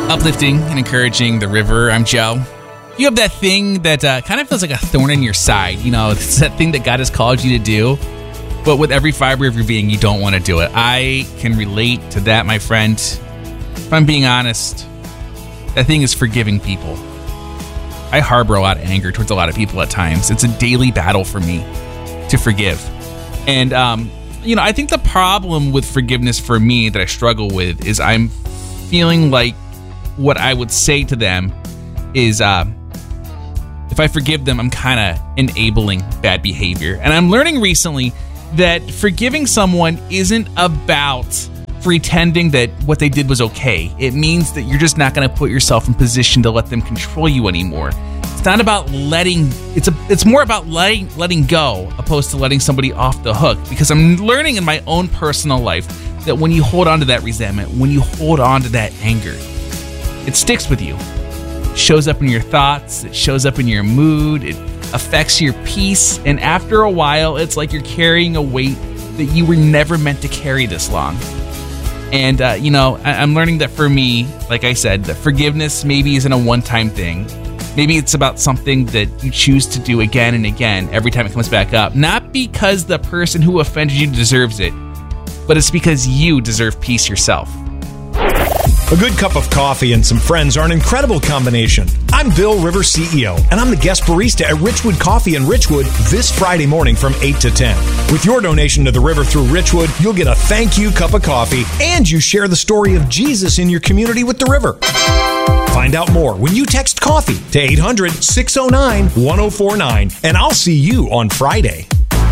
Uplifting and encouraging the river. I'm Joe. You have that thing that kind of feels like a thorn in your side. You know, it's that thing that God has called you to do, but with every fiber of your being, you don't want to do it. I can relate to that, my friend. If I'm being honest, that thing is forgiving people. I harbor a lot of anger towards a lot of people at times. It's a daily battle for me to forgive. And, I think the problem with forgiveness for me that I struggle with is I'm feeling like what I would say to them is if I forgive them, I'm kind of enabling bad behavior. And I'm learning recently that forgiving someone isn't about pretending that what they did was okay. It means that you're just not going to put yourself in position to let them control you anymore. It's not about it's more about letting go opposed to letting somebody off the hook, because I'm learning in my own personal life that when you hold on to that resentment, when you hold on to that anger, it sticks with you. It shows up in your thoughts, it shows up in your mood, it affects your peace, and after a while, it's like you're carrying a weight that you were never meant to carry this long. And, I'm learning that for me, like I said, that forgiveness maybe isn't a one-time thing. Maybe it's about something that you choose to do again and again every time it comes back up. Not because the person who offended you deserves it, but it's because you deserve peace yourself. A good cup of coffee and some friends are an incredible combination. I'm Bill River, CEO, and I'm the guest barista at Richwood Coffee in Richwood this Friday morning from 8 to 10. With your donation to the River through Richwood, you'll get a thank you cup of coffee, and you share the story of Jesus in your community with the River. Find out more when you text coffee to 800-609-1049, and I'll see you on Friday.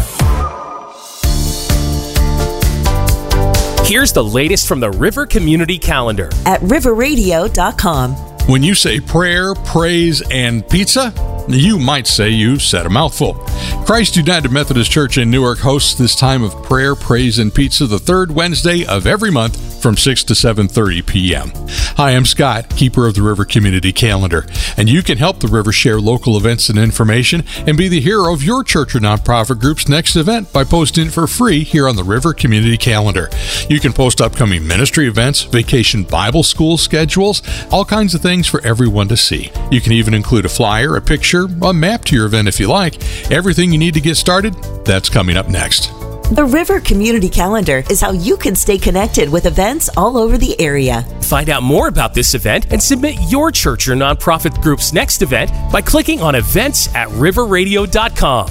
Here's the latest from the River Community Calendar at riverradio.com. When you say prayer, praise, and pizza, you might say you said a mouthful. Christ United Methodist Church in Newark hosts this time of prayer, praise, and pizza the third Wednesday of every month from 6 to 7:30 p.m. Hi, I'm Scott, keeper of the River Community Calendar, and you can help the River share local events and information and be the hero of your church or nonprofit group's next event by posting for free here on the River Community Calendar. You can post upcoming ministry events, vacation Bible school schedules, all kinds of things for everyone to see. You can even include a flyer, a picture, a map to your event if you like. Everything you need to get started, that's coming up next. The River Community Calendar is how you can stay connected with events all over the area. Find out more about this event and submit your church or nonprofit group's next event by clicking on events at riverradio.com.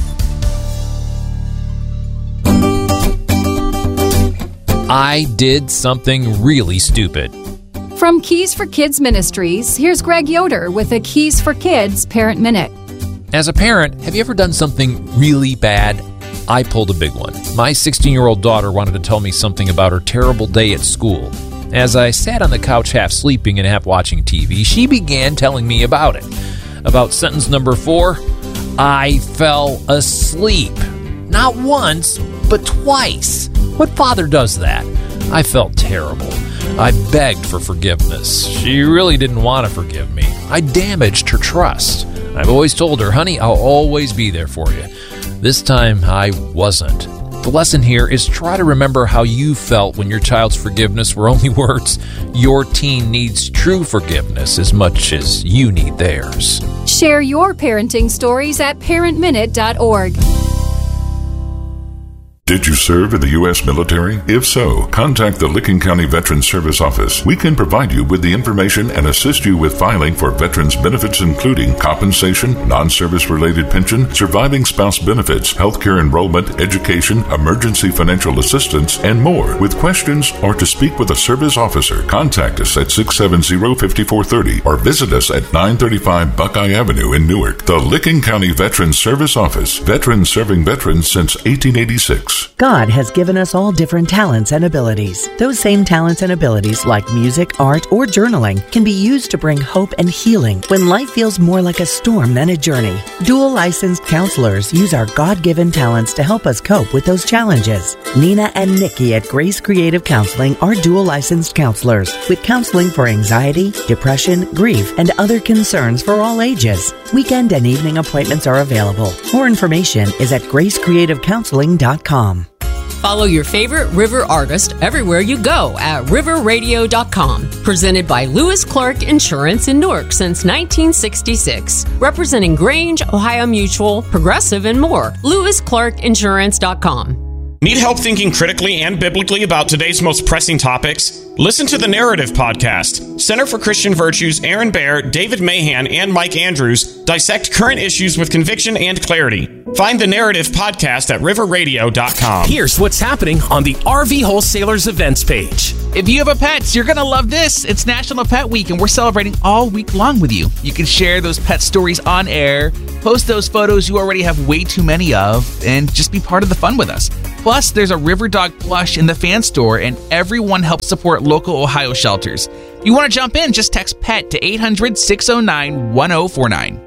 I did something really stupid. From Keys for Kids Ministries, here's Greg Yoder with a Keys for Kids Parent Minute. As a parent, have you ever done something really bad? I pulled a big one. My 16-year-old daughter wanted to tell me something about her terrible day at school. As I sat on the couch half sleeping and half watching TV, she began telling me about it. About sentence number 4, I fell asleep. Not once, but twice. What father does that? I felt terrible. I begged for forgiveness. She really didn't want to forgive me. I damaged her trust. I've always told her, honey, I'll always be there for you. This time, I wasn't. The lesson here is try to remember how you felt when your child's forgiveness were only words. Your teen needs true forgiveness as much as you need theirs. Share your parenting stories at parentminute.org. Did you serve in the U.S. military? If so, contact the Licking County Veterans Service Office. We can provide you with the information and assist you with filing for veterans benefits, including compensation, non-service-related pension, surviving spouse benefits, healthcare enrollment, education, emergency financial assistance, and more. With questions or to speak with a service officer, contact us at 670-5430 or visit us at 935 Buckeye Avenue in Newark. The Licking County Veterans Service Office. Veterans serving veterans since 1886. God has given us all different talents and abilities. Those same talents and abilities, like music, art, or journaling, can be used to bring hope and healing when life feels more like a storm than a journey. Dual licensed counselors use our God-given talents to help us cope with those challenges. Nina and Nikki at Grace Creative Counseling are dual licensed counselors with counseling for anxiety, depression, grief, and other concerns for all ages. Weekend and evening appointments are available. More information is at gracecreativecounseling.com. Follow your favorite river artist everywhere you go at riverradio.com. Presented by Lewis Clark Insurance in Newark since 1966. Representing Grange, Ohio Mutual, Progressive, and more. LewisClarkInsurance.com. Need help thinking critically and biblically about today's most pressing topics? Listen to the Narrative Podcast. Center for Christian Virtues, Aaron Baer, David Mahan, and Mike Andrews dissect current issues with conviction and clarity. Find the Narrative Podcast at riverradio.com. Here's what's happening on the RV Wholesalers events page. If you have a pet, you're going to love this. It's National Pet Week, and we're celebrating all week long with you. You can share those pet stories on air, post those photos you already have way too many of, and just be part of the fun with us. Plus, there's a River Dog plush in the fan store, and everyone helps support local Ohio shelters. If you want to jump in, just text PET to 800-609-1049.